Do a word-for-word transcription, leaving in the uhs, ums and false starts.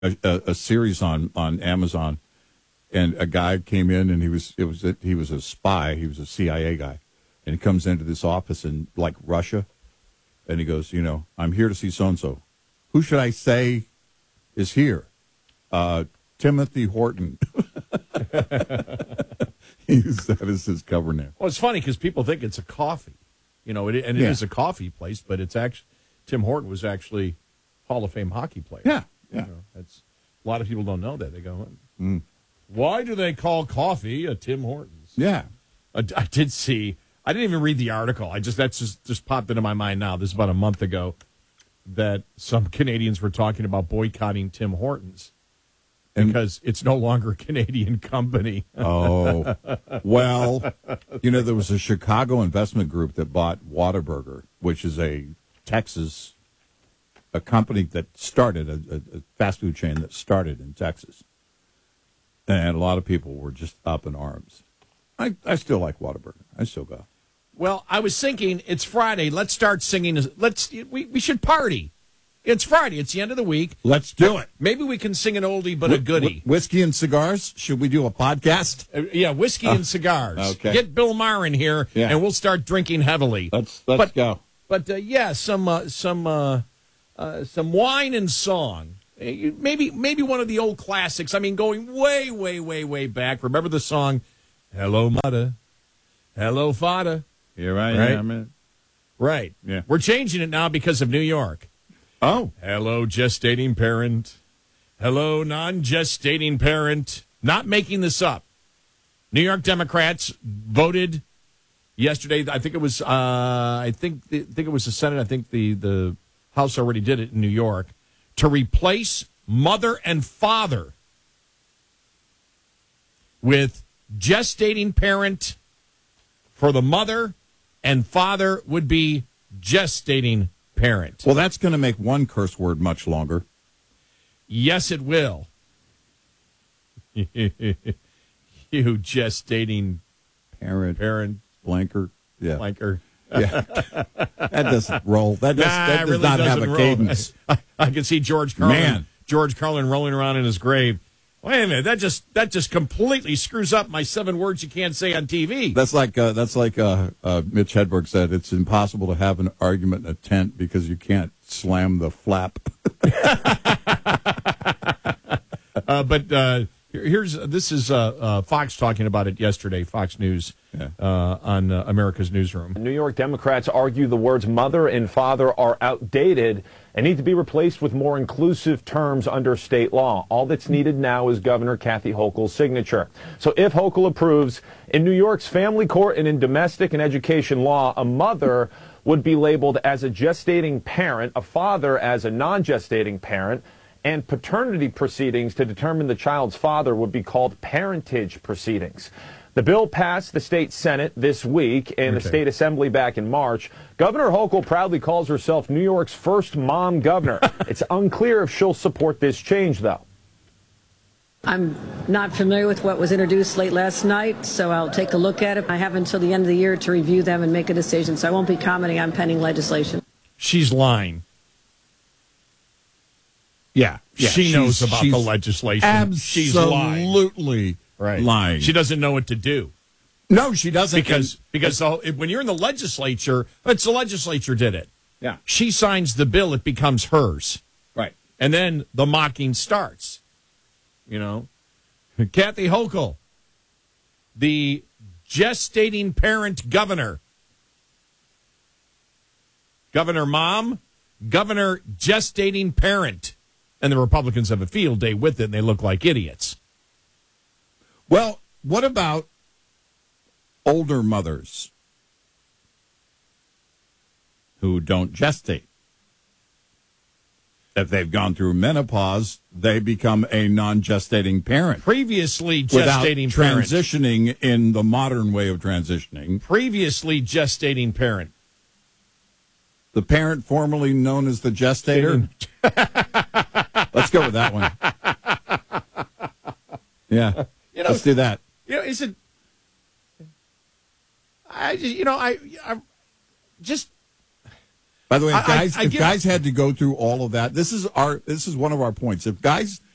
a, a, a series on, on Amazon, and a guy came in and he was it was a, he was a spy. He was a C I A guy, and he comes into this office in like Russia, and he goes, you know, I'm here to see so and so. Who should I say is here? Uh, Timothy Horton. He's, that is his cover name. Well, it's funny because people think it's a coffee, you know, it, and it Yeah. is a coffee place, but it's actually Tim Horton was actually Hall of Fame hockey player. Yeah, yeah. You know, that's a lot of people don't know that. They go, Mm. why do they call coffee a Tim Hortons? Yeah. I, I did see. I didn't even read the article. I just that's just just popped into my mind now. This is about a month ago that some Canadians were talking about boycotting Tim Hortons And- because it's no longer a Canadian company. Oh, well, you know, there was a Chicago investment group that bought Whataburger, which is a Texas, a company that started, a, a, a fast food chain that started in Texas. And a lot of people were just up in arms. I, I still like Whataburger. I still go. Well, I was thinking it's Friday. Let's start singing. Let's we, we should party. It's Friday. It's the end of the week. Let's do it. Maybe we can sing an oldie but a Wh- goodie. wh- whiskey and cigars? Should we do a podcast? Uh, yeah, whiskey and cigars. okay. Get Bill Maher in here, Yeah. and we'll start drinking heavily. Let's let's But- go. But uh, yeah, some uh, some uh, uh, some wine and song. Uh, you- Maybe maybe one of the old classics. I mean, going way way way way back. Remember the song, "Hello Mata, Hello Fada." Here I Right. am. Right. Yeah. We're changing it now because of New York. Oh, Hello, gestating parent. Hello, non-gestating parent. Not making this up. New York Democrats voted yesterday. I think it was. Uh, I think. I think it was the Senate. I think the the House already did it in New York to replace mother and father with gestating parent for the mother, and father would be gestating parent. well, that's going to make one curse word much longer. Yes, it will. You gestating Parent, parent blanker. Yeah. flanker. Yeah. That doesn't roll. That does, Nah, that it does really not have doesn't a roll. cadence. I, I can see George Carlin. Man. George Carlin rolling around in his grave. Wait a minute, that just that just completely screws up my seven words you can't say on T V. That's like uh, that's like uh, uh, Mitch Hedberg said. It's impossible to have an argument in a tent because you can't slam the flap. Uh, but uh, here- here's this is uh, uh, Fox talking about it yesterday. Fox News Yeah. uh, on uh, America's Newsroom. New York Democrats argue the words mother and father are outdated and need to be replaced with more inclusive terms under state law. All that's needed now is Governor Kathy Hochul's signature. So if Hochul approves, in New York's family court and in domestic and education law, a mother would be labeled as a gestating parent, a father as a non-gestating parent, and paternity proceedings to determine the child's father would be called parentage proceedings. The bill passed the state Senate this week and the Okay. state assembly back in March. Governor Hochul proudly calls herself New York's first mom governor. It's unclear if she'll support this change, though. I'm not familiar with what was introduced late last night, so I'll take a look at it. I have until the end of the year to review them and make a decision, so I won't be commenting on pending legislation. She's lying. Yeah, yeah. She she's- knows about she's the legislation. She's lying. Absolutely Right. lying. She doesn't know what to do. No, she doesn't. Because because the, whole- when you're in the legislature, it's the legislature did it. Yeah. She signs the bill, it becomes hers. Right. And then the mocking starts. You know? Kathy Hochul, the gestating parent governor. Governor mom, governor gestating parent. And the Republicans have a field day with it, and they look like idiots. Well, what about older mothers who don't gestate? If they've gone through menopause, they become a non-gestating parent. Previously Without gestating parent. transitioning in the modern way of transitioning. Previously gestating parent. The parent formerly known as the gestator. Let's go with that one. Yeah, You know, let's do that. You know, is it? I just, you know, I, I just. By the way, I- if guys, I- I if give- guys had to go through all of that, this is our this is one of our points. If guys